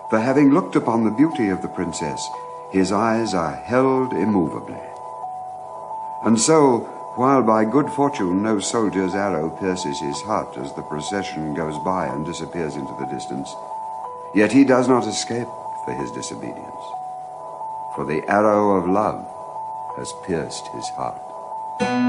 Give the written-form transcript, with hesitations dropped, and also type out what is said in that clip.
For having looked upon the beauty of the princess, his eyes are held immovably. And so, while by good fortune no soldier's arrow pierces his heart as the procession goes by and disappears into the distance, yet he does not escape for his disobedience, for the arrow of love has pierced his heart.